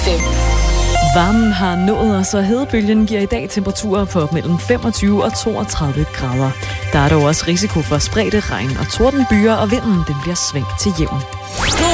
5. Varmen har nået os, og hedebølgen giver i dag temperaturer på mellem 25 og 32 grader. Der er dog også risiko for spredte regn og tordenbyger, og vinden den bliver svag til jævn.